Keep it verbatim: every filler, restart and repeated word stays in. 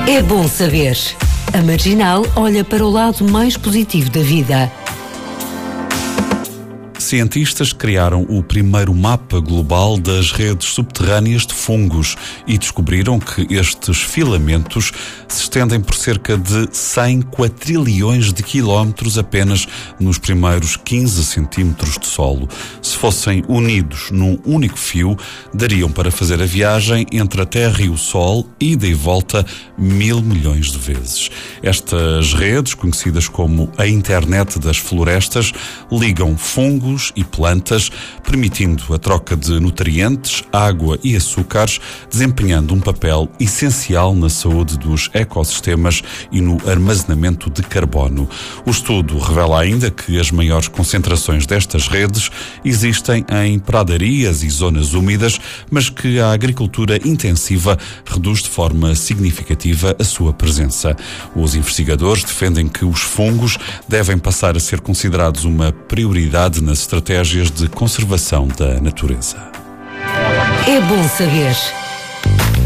É bom saber. A Marginal olha para o lado mais positivo da vida. Cientistas criaram o primeiro mapa global das redes subterrâneas de fungos e descobriram que estes filamentos se estendem por cerca de cem quatrilhões de quilómetros apenas nos primeiros quinze centímetros de solo. Se fossem unidos num único fio, dariam para fazer a viagem entre a Terra e o Sol, ida e volta, mil milhões de vezes. Estas redes, conhecidas como a Internet das Florestas, ligam fungos e plantas, permitindo a troca de nutrientes, água e açúcares, desempenhando um papel essencial na saúde dos ecossistemas e no armazenamento de carbono. O estudo revela ainda que as maiores concentrações destas redes existem em pradarias e zonas úmidas, mas que a agricultura intensiva reduz de forma significativa a sua presença. Os investigadores defendem que os fungos devem passar a ser considerados uma prioridade nas estratégias de conservação da natureza. É bom saber.